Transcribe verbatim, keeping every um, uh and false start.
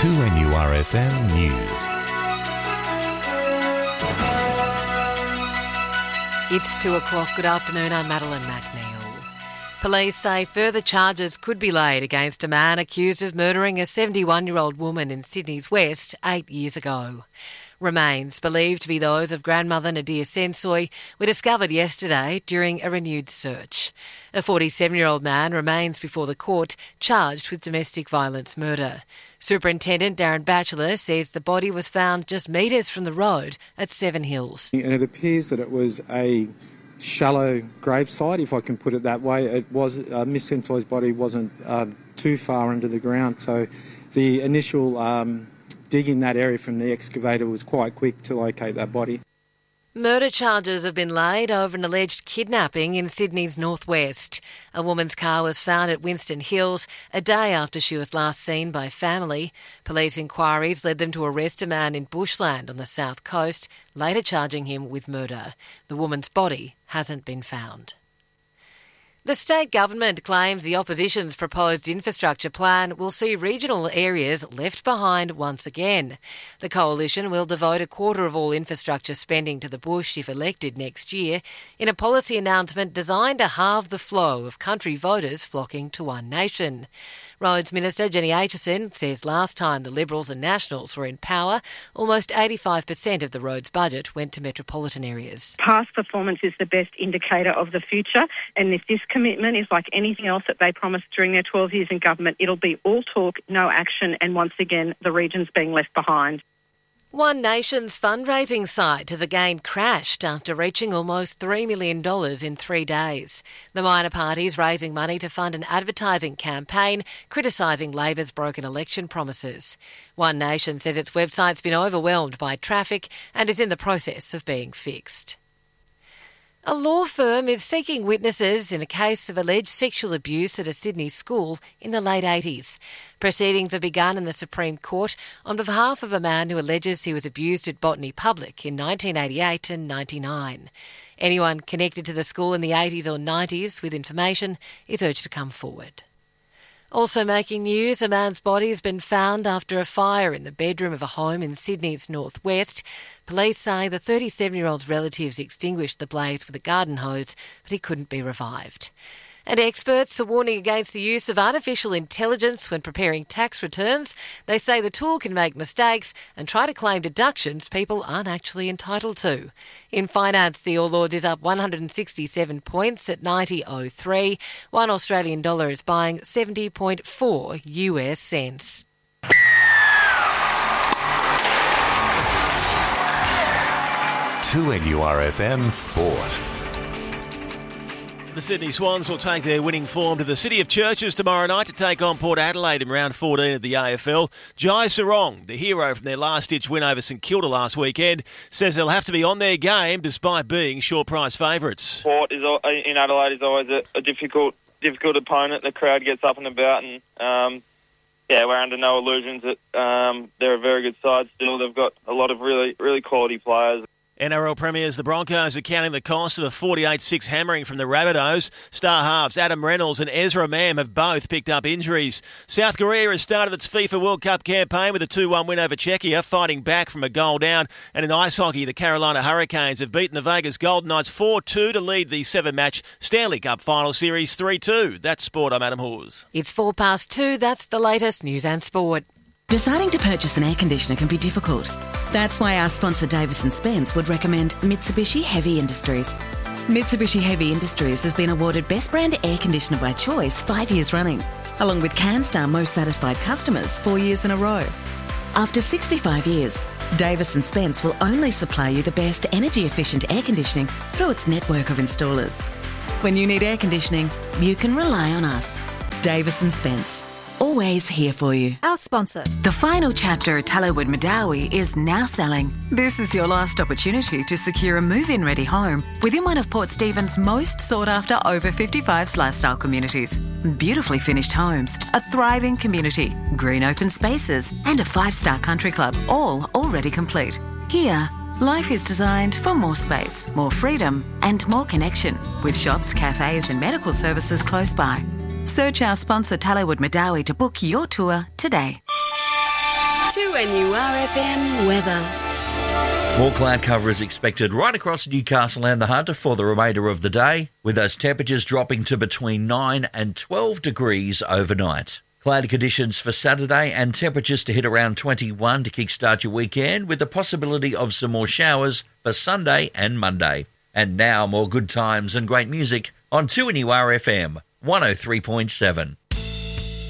two N U R F M News. It's two o'clock. Good afternoon. I'm Madeline McNeil. Police say further charges could be laid against a man accused of murdering a seventy-one-year-old woman in Sydney's West eight years ago. Remains, believed to be those of grandmother Nadia Sensoy, were discovered yesterday during a renewed search. A forty-seven-year-old man remains before the court, charged with domestic violence murder. Superintendent Darren Batchelor says the body was found just metres from the road at Seven Hills. And it appears that it was a shallow gravesite, if I can put it that way. It was uh, Miss Sensoy's body wasn't uh, too far under the ground, so the initial um, dig in that area from the excavator was quite quick to locate that body. Murder charges have been laid over an alleged kidnapping in Sydney's northwest. A woman's car was found at Winston Hills a day after she was last seen by family. Police inquiries led them to arrest a man in Bushland on the south coast, later charging him with murder. The woman's body hasn't been found. The state government claims the opposition's proposed infrastructure plan will see regional areas left behind once again. The coalition will devote a quarter of all infrastructure spending to the bush if elected next year, in a policy announcement designed to halve the flow of country voters flocking to One Nation. Roads Minister Jenny Aitchison says last time the Liberals and Nationals were in power, almost eighty-five percent of the roads budget went to metropolitan areas. Past performance is the best indicator of the future, and if this commitment is like anything else that they promised during their twelve years in government, it'll be all talk, no action, and once again, the regions being left behind. One Nation's fundraising site has again crashed after reaching almost three million dollars in three days. The minor party's raising money to fund an advertising campaign criticising Labor's broken election promises. One Nation says its website's been overwhelmed by traffic and is in the process of being fixed. A law firm is seeking witnesses in a case of alleged sexual abuse at a Sydney school in the late eighties. Proceedings have begun in the Supreme Court on behalf of a man who alleges he was abused at Botany Public in nineteen eighty-eight and ninety-nine. Anyone connected to the school in the eighties or nineties with information is urged to come forward. Also making news, a man's body has been found after a fire in the bedroom of a home in Sydney's northwest. Police say the thirty-seven-year-old's relatives extinguished the blaze with a garden hose, but he couldn't be revived. And experts are warning against the use of artificial intelligence when preparing tax returns. They say the tool can make mistakes and try to claim deductions people aren't actually entitled to. In finance, the All Ords is up one hundred sixty-seven points at ninety point oh three. One Australian dollar is buying seventy point four U S cents. two N U R F M Sport. The Sydney Swans will take their winning form to the City of Churches tomorrow night to take on Port Adelaide in round fourteen of the A F L. Jai Sarong, the hero from their last-ditch win over St Kilda last weekend, says they'll have to be on their game despite being short price favourites. Port is, in Adelaide is always a, a difficult difficult opponent. The crowd gets up and about, and um, yeah, we're under no illusions that um, they're a very good side still. They've got a lot of really, really quality players. N R L Premiers, the Broncos are counting the cost of a forty-eight six hammering from the Rabbitohs. Star halves Adam Reynolds and Ezra Mam have both picked up injuries. South Korea has started its FIFA World Cup campaign with a two one win over Czechia, fighting back from a goal down. And in ice hockey, the Carolina Hurricanes have beaten the Vegas Golden Knights four two to lead the seven-match Stanley Cup Final Series three two. That's sport. I'm Adam Hawes. It's four past two. That's the latest news and sport. Deciding to purchase an air conditioner can be difficult. That's why our sponsor Davis and Spence would recommend Mitsubishi Heavy Industries. Mitsubishi Heavy Industries has been awarded Best Brand Air Conditioner by Choice five years running, along with CanStar Most Satisfied Customers four years in a row. After sixty-five years, Davis and Spence will only supply you the best energy-efficient air conditioning through its network of installers. When you need air conditioning, you can rely on us. Davis and Spence. Always here for you. Our sponsor. The final chapter at Tallowood Madawi is now selling. This is your last opportunity to secure a move-in ready home within one of Port Stephens' most sought-after over fifty-fives lifestyle communities. Beautifully finished homes, a thriving community, green open spaces, and a five-star country club, all already complete. Here, life is designed for more space, more freedom, and more connection, with shops, cafes, and medical services close by. Search our sponsor Tallowood Madawi to book your tour today. two N U R F M weather. More cloud cover is expected right across Newcastle and the Hunter for the remainder of the day, with those temperatures dropping to between nine and twelve degrees overnight. Cloudy conditions for Saturday and temperatures to hit around twenty-one to kickstart your weekend, with the possibility of some more showers for Sunday and Monday. And now more good times and great music on two N U R F M one oh three point seven.